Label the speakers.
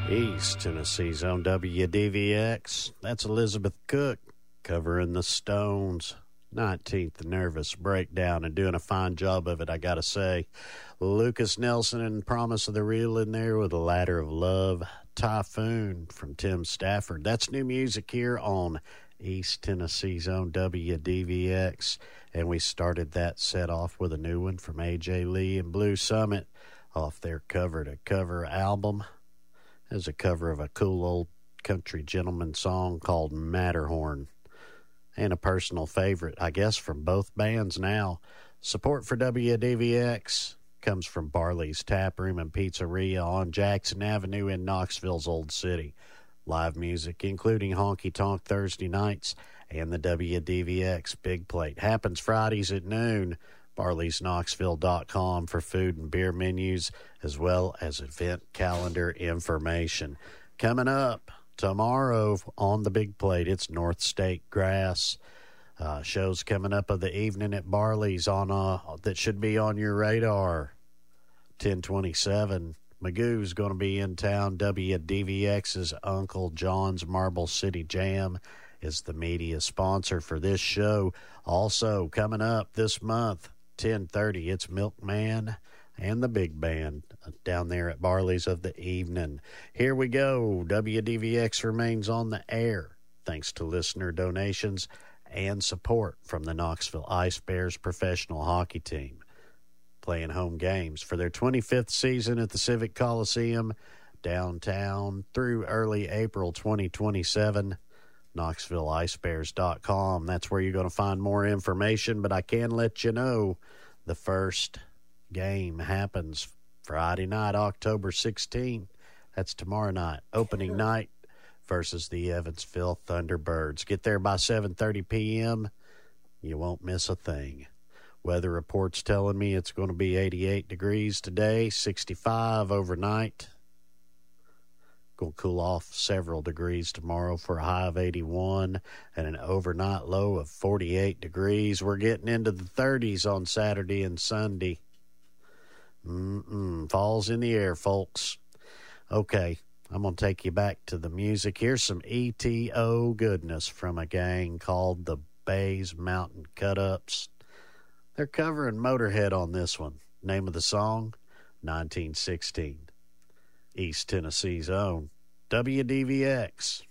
Speaker 1: East Tennessee's own WDVX. That's Elizabeth Cook covering the Stones. 19th, the Nervous Breakdown, and doing a fine job of it, I gotta say. Lucas Nelson and Promise of the Real in there with a Ladder of Love. Typhoon from Tim Stafford. That's new music here on East Tennessee's own WDVX. And we started that set off with a new one from A.J. Lee and Blue Summit off their cover-to-cover album. As a cover of a cool old country gentleman song called Matterhorn. And a personal favorite, I guess, from both bands now. Support for WDVX comes from Barley's Tap Room and Pizzeria on Jackson Avenue in Knoxville's Old City. Live music, including Honky Tonk Thursday nights and the WDVX Big Plate. Happens Fridays at noon. Barley'sKnoxville.com for food and beer menus, as well as event calendar information. Coming up tomorrow on the Big Plate, it's North State Grass. Shows coming up of the evening at Barley's on that should be on your radar. 1027. Magoo's going to be in town. WDVX's Uncle John's Marble City Jam is the media sponsor for this show. Also coming up this month, 10:30, it's Milkman and the Big Band down there at Barley's of the evening. Here we go. WDVX remains on the air thanks to listener donations and support from the Knoxville Ice Bears professional hockey team. Playing home games for their 25th season at the Civic Coliseum downtown through early April 2027. KnoxvilleIceBears.com. That's where you're going to find more information, but I can let you know the first game happens Friday night, October 16th. That's tomorrow night. Opening night versus the Evansville Thunderbirds. Get there by 7:30 p.m. You won't miss a thing. Weather report's telling me it's going to be 88 degrees today, 65 overnight. Going to cool off several degrees tomorrow for a high of 81 and an overnight low of 48 degrees. We're getting into the 30s on Saturday and Sunday. Fall's in the air, folks. Okay, I'm going to take you back to the music. Here's some ETO goodness from a gang called the Bays Mountain Cut-Ups. They're covering Motorhead on this one. Name of the song, 1916. East Tennessee's own WDVX.